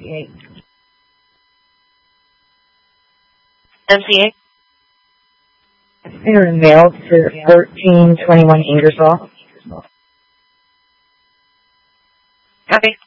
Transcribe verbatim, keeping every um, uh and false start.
eight. M C A? Aaron mailed to thirteen twenty-one Ingersoll. Copy.